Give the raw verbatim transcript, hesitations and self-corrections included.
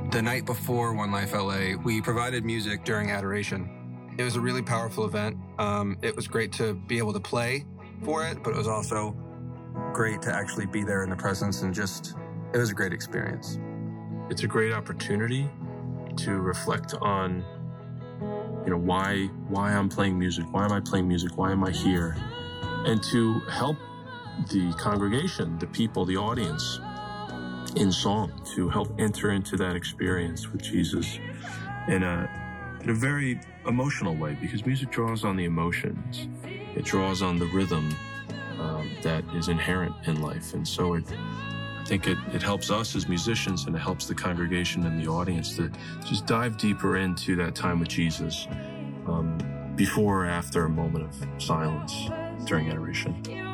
The night before One Life L A, we provided music during adoration. It was a really powerful event. Um, it was great to be able to play for it, but it was also great to actually be there in the presence and just, it was a great experience. It's a great opportunity to reflect on, you know, why, why I'm playing music. Why am I playing music? Why am I here? And to help the congregation, the people, the audience in song, to help enter into that experience with Jesus in a, in a very emotional way, because music draws on the emotions. It draws on the rhythm um, that is inherent in life. And so it, I think it, it helps us as musicians, and it helps the congregation and the audience to just dive deeper into that time with Jesus um, before or after a moment of silence during adoration.